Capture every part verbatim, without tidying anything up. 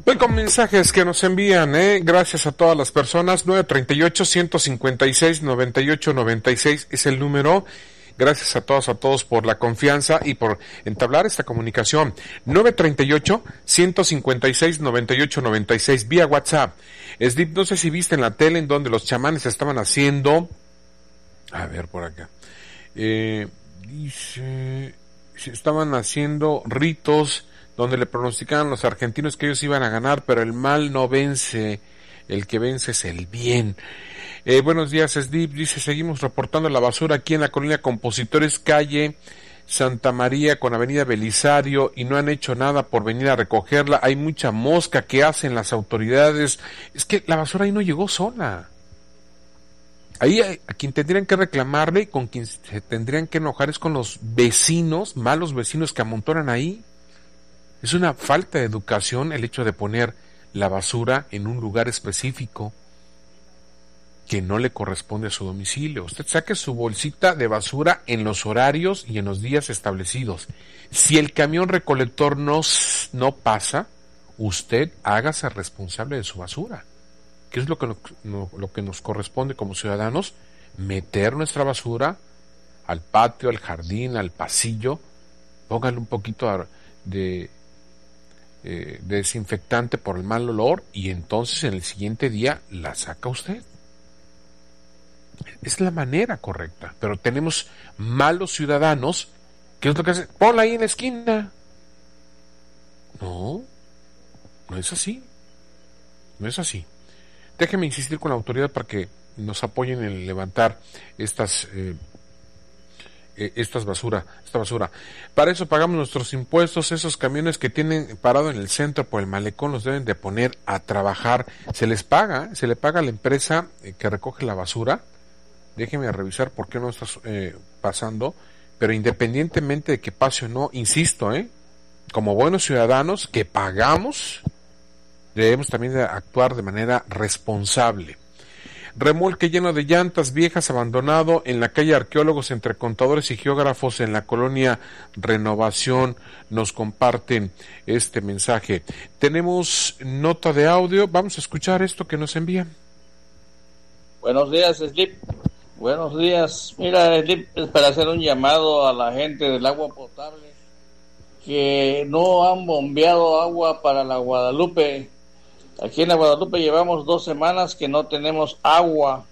Voy con mensajes que nos envían, ¿eh? Gracias a todas las personas. nueve treinta y ocho, ciento cincuenta y seis, noventa y ocho noventa y seis es el número. Gracias a todos, a todos por la confianza y por entablar esta comunicación. nueve treinta y ocho, ciento cincuenta y seis, noventa y ocho noventa y seis vía WhatsApp. Slip, no sé si viste en la tele en donde los chamanes estaban haciendo... A ver, por acá. Eh, dice... Estaban haciendo ritos donde le pronosticaban a los argentinos que ellos iban a ganar, pero el mal no vence, el que vence es el bien. Eh, buenos días, Slip, dice, seguimos reportando la basura aquí en la colonia Compositores, calle Santa María con avenida Belisario, y no han hecho nada por venir a recogerla. Hay mucha mosca. ¿Qué hacen las autoridades? Es que la basura ahí no llegó sola. Ahí a, a quien tendrían que reclamarle y con quien se tendrían que enojar es con los vecinos, malos vecinos que amontonan ahí. Es una falta de educación el hecho de poner la basura en un lugar específico que no le corresponde a su domicilio. Usted saque su bolsita de basura en los horarios y en los días establecidos. Si el camión recolector no, no pasa, usted hágase responsable de su basura. ¿Qué es lo que, no, lo que nos corresponde como ciudadanos? Meter nuestra basura al patio, al jardín, al pasillo. Póngale un poquito de, eh, de desinfectante por el mal olor y entonces en el siguiente día la saca usted. Es la manera correcta, pero tenemos malos ciudadanos. ¿Qué es lo que hacen? Ponla ahí en la esquina. No, no es así. No es así. Déjeme insistir con la autoridad para que nos apoyen en levantar estas eh, eh, estas basura, esta basura. Para eso pagamos nuestros impuestos. Esos camiones que tienen parado en el centro por el malecón los deben de poner a trabajar. Se les paga, se le paga a la empresa eh, que recoge la basura. Déjeme revisar por qué no está eh, pasando, pero independientemente de que pase o no, insisto, eh, como buenos ciudadanos que pagamos, debemos también de actuar de manera responsable. Remolque lleno de llantas viejas abandonado en la calle Arqueólogos entre Contadores y Geógrafos en la colonia Renovación. Nos comparten este mensaje. Tenemos nota de audio. Vamos a escuchar esto que nos envían. Buenos días, Slip. Buenos días. Mira, Slip, es para hacer un llamado a la gente del agua potable que no han bombeado agua para la Guadalupe. Aquí en la Guadalupe llevamos dos semanas que no tenemos agua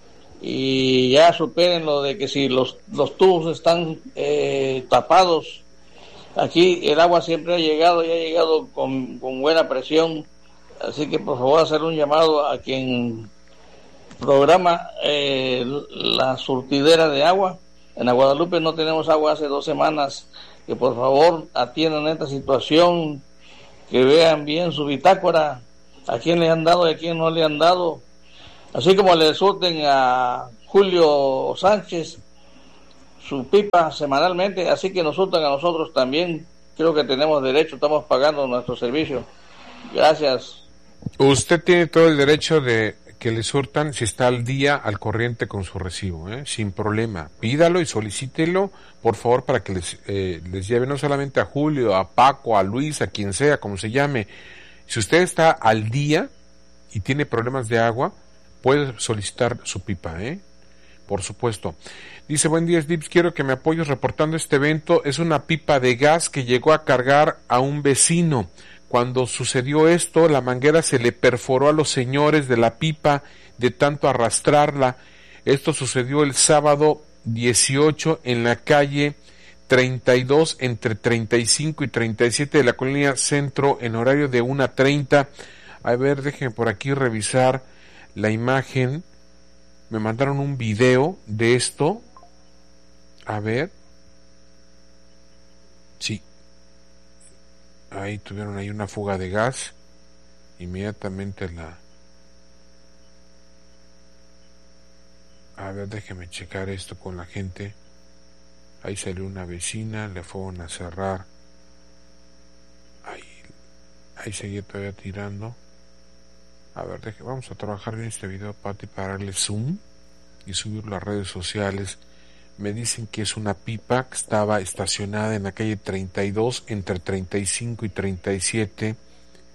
y ya superen lo de que si los, los tubos están eh, tapados. Aquí el agua siempre ha llegado y ha llegado con, con buena presión, así que por favor hacer un llamado a quien programa eh, la surtidera de agua. En la Guadalupe no tenemos agua hace dos semanas, que por favor atiendan esta situación, que vean bien su bitácora, a quién le han dado y a quién no le han dado, así como le surten a Julio Sánchez su pipa semanalmente, así que nos surtan a nosotros también. Creo que tenemos derecho, estamos pagando nuestro servicio. Gracias. Usted tiene todo el derecho de que le surtan si está al día, al corriente con su recibo, ¿eh? Sin problema. Pídalo y solicítelo, por favor, para que les, eh, les lleve no solamente a Julio, a Paco, a Luis, a quien sea, como se llame. Si usted está al día y tiene problemas de agua, puede solicitar su pipa, ¿eh? Por supuesto. Dice, buen día, Slips, quiero que me apoyes reportando este evento. Es una pipa de gas que llegó a cargar a un vecino. Cuando sucedió esto, la manguera se le perforó a los señores de la pipa de tanto arrastrarla. Esto sucedió el sábado dieciocho en la calle treinta y dos entre treinta y cinco y treinta y siete de la colonia Centro en horario de una treinta. A ver, déjenme por aquí revisar la imagen. Me mandaron un video de esto. A ver. Sí. Ahí tuvieron ahí una fuga de gas. Inmediatamente la... A ver, déjenme checar esto con la gente. Ahí salió una vecina, le fueron a cerrar. Ahí, ahí seguía todavía tirando. A ver, deje, vamos a trabajar bien este video, Pati, para darle zoom y subirlo a las redes sociales. Me dicen que es una pipa que estaba estacionada en la calle treinta y dos entre treinta y cinco y treinta y siete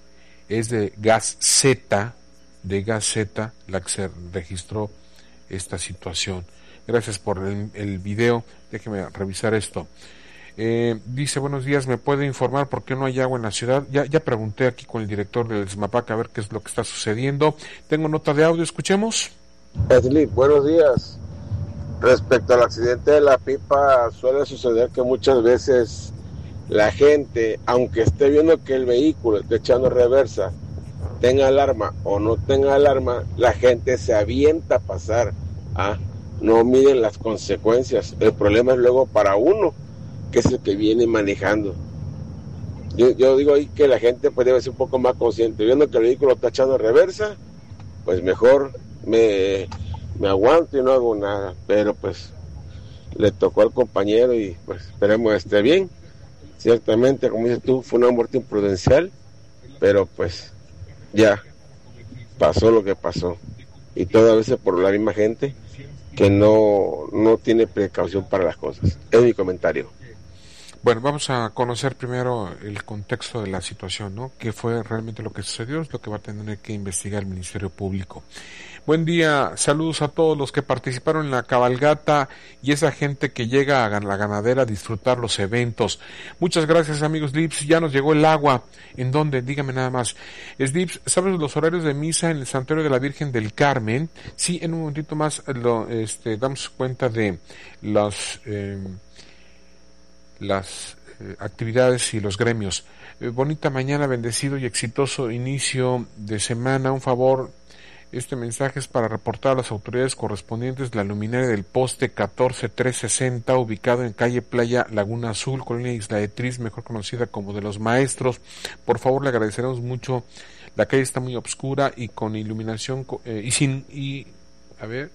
es de Gas Z, de Gas Z, la que se registró esta situación. Gracias por el, el video, déjeme revisar esto. Eh, dice, buenos días, ¿me puede informar por qué no hay agua en la ciudad? Ya, ya pregunté aquí con el director del SMAPAC a ver qué es lo que está sucediendo. Tengo nota de audio, escuchemos. Esli, buenos días. Respecto al accidente de la pipa, suele suceder que muchas veces la gente, aunque esté viendo que el vehículo esté echando reversa, tenga alarma o no tenga alarma, la gente se avienta a pasar, ¿ah? No miden las consecuencias. El problema es luego para uno, que es el que viene manejando. Yo, yo digo ahí que la gente pues debe ser un poco más consciente, viendo que el vehículo está echando reversa, pues mejor me, me aguanto y no hago nada, pero pues le tocó al compañero y pues esperemos que esté bien. Ciertamente, como dices tú, fue una muerte imprudencial, pero pues ya pasó lo que pasó, y todas veces por la misma gente que no, no tiene precaución para las cosas. Es mi comentario. Bueno, vamos a conocer primero el contexto de la situación, ¿no? ¿Qué fue realmente lo que sucedió? Es lo que va a tener que investigar el Ministerio Público. Buen día, saludos a todos los que participaron en la cabalgata y esa gente que llega a la ganadera a disfrutar los eventos. Muchas gracias, amigos Lips. Ya nos llegó el agua. ¿En dónde? Dígame nada más. Slips, ¿sabes los horarios de misa en el Santuario de la Virgen del Carmen? Sí, en un momentito más lo, este, damos cuenta de las... Eh, las eh, actividades y los gremios. Eh, bonita mañana, bendecido y exitoso inicio de semana. Un favor, este mensaje es para reportar a las autoridades correspondientes la luminaria del poste catorce trescientos sesenta, ubicado en calle Playa Laguna Azul, colonia Isla de Tris, mejor conocida como de los Maestros. Por favor, le agradeceremos mucho. La calle está muy oscura y con iluminación eh, y sin y a ver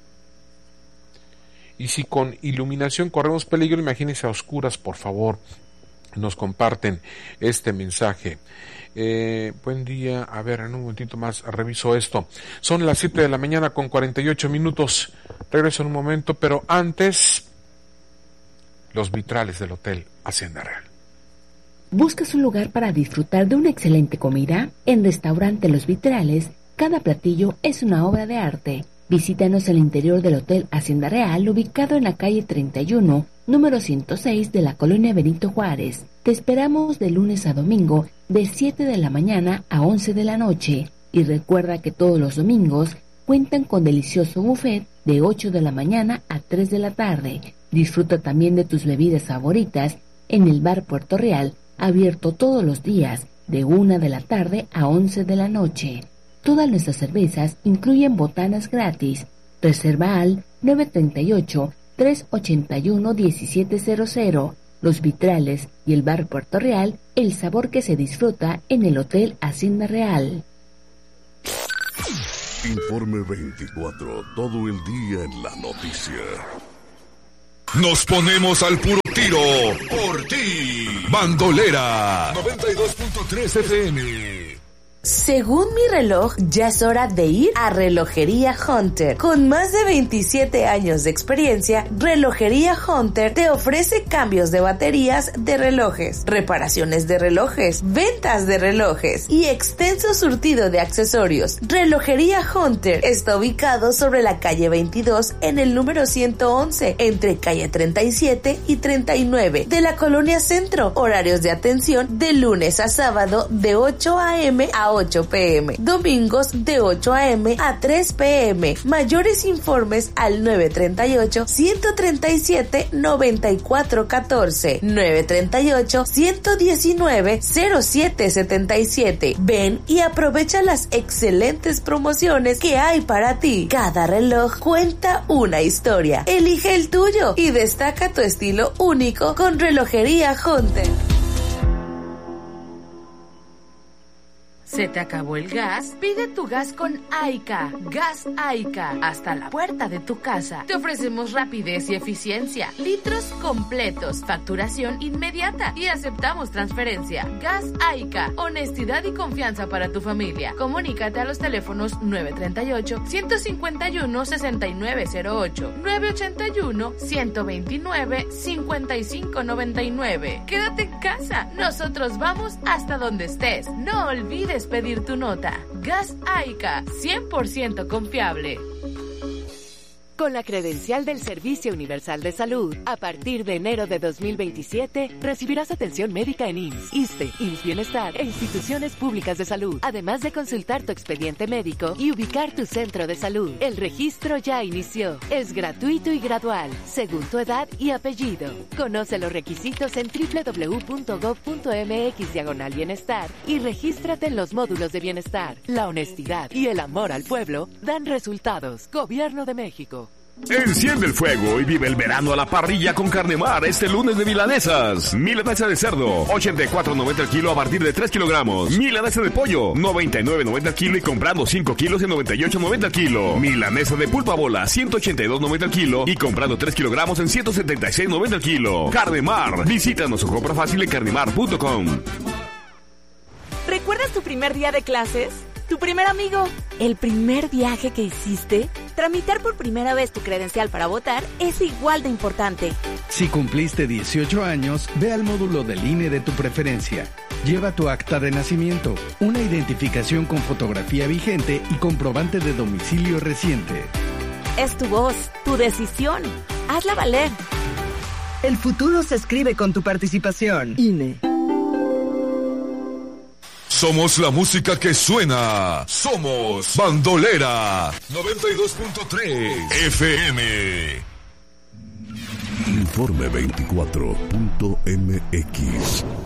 Y si con iluminación corremos peligro, imagínense a oscuras, por favor. Nos comparten este mensaje. Eh, buen día. A ver, en un momentito más reviso esto. Son las siete de la mañana con cuarenta y ocho minutos. Regreso en un momento, pero antes, los vitrales del Hotel Hacienda Real. ¿Buscas un lugar para disfrutar de una excelente comida? En Restaurante Los Vitrales, cada platillo es una obra de arte. Visítanos el interior del Hotel Hacienda Real, ubicado en la calle treinta y uno, número ciento seis de la colonia Benito Juárez. Te esperamos de lunes a domingo, de siete de la mañana a once de la noche. Y recuerda que todos los domingos cuentan con delicioso buffet de ocho de la mañana a tres de la tarde. Disfruta también de tus bebidas favoritas en el Bar Puerto Real, abierto todos los días, de una de la tarde a once de la noche. Todas nuestras cervezas incluyen botanas gratis. Reserva al nueve tres ocho, tres ocho uno, uno siete cero cero. Los Vitrales y el Bar Puerto Real, el sabor que se disfruta en el Hotel Hacienda Real. Informe veinticuatro, todo el día en la noticia. Nos ponemos al puro tiro por ti. Bandolera noventa y dos punto tres F M. Según mi reloj, ya es hora de ir a Relojería Hunter. Con más de veintisiete años de experiencia, Relojería Hunter te ofrece cambios de baterías de relojes, reparaciones de relojes, ventas de relojes y extenso surtido de accesorios. Relojería Hunter está ubicado sobre la calle veintidós en el número ciento once, entre calle treinta y siete y treinta y nueve de la Colonia Centro. Horarios de atención de lunes a sábado de ocho a eme a ocho pe eme, domingos de ocho a eme a tres pe eme. Mayores informes al nueve tres ocho, uno tres siete, nueve cuatro uno cuatro, nueve tres ocho, uno uno nueve, cero siete siete siete. Ven y aprovecha las excelentes promociones que hay para ti. Cada reloj cuenta una historia. Elige el tuyo y destaca tu estilo único con Relojería Hunter. ¿Se te acabó el gas? Pide tu gas con Aica. Gas Aica. Hasta la puerta de tu casa. Te ofrecemos rapidez y eficiencia. Litros completos. Facturación inmediata. Y aceptamos transferencia. Gas Aica. Honestidad y confianza para tu familia. Comunícate a los teléfonos nueve tres ocho, uno cinco uno, seis nueve cero ocho, nueve ocho uno, uno dos nueve, cinco cinco nueve nueve. Quédate en casa. Nosotros vamos hasta donde estés. No olvides puedes pedir tu nota. Gas Aica, cien por ciento confiable. Con la credencial del Servicio Universal de Salud, a partir de enero de dos mil veintisiete, recibirás atención médica en I M S S, ISSSTE, I M S S Bienestar e instituciones públicas de salud, además de consultar tu expediente médico y ubicar tu centro de salud. El registro ya inició. Es gratuito y gradual, según tu edad y apellido. Conoce los requisitos en doble u doble u doble u punto gob punto eme equis diagonal bienestar y regístrate en los módulos de bienestar. La honestidad y el amor al pueblo dan resultados. Gobierno de México. Enciende el fuego y vive el verano a la parrilla con Carnemar este lunes de milanesas. Milanesa de cerdo, ochenta y cuatro noventa el kilo a partir de tres kilogramos. Milanesa de pollo, noventa y nueve noventa el kilo y comprando cinco kilos en noventa y ocho noventa el kilo. Milanesa de pulpa bola, ciento ochenta y dos noventa el kilo y comprando tres kilogramos en ciento setenta y seis noventa el kilo. Carnemar, visítanos o compra fácil en carnemar punto com. ¿Recuerdas tu primer día de clases? ¿Tu primer amigo? ¿El primer viaje que hiciste? Tramitar por primera vez tu credencial para votar es igual de importante. Si cumpliste dieciocho años, ve al módulo del I N E de tu preferencia. Lleva tu acta de nacimiento, una identificación con fotografía vigente y comprobante de domicilio reciente. Es tu voz, tu decisión. Hazla valer. El futuro se escribe con tu participación. I N E. Somos la música que suena. Somos Bandolera noventa y dos punto tres F M. Informe veinticuatro punto eme equis.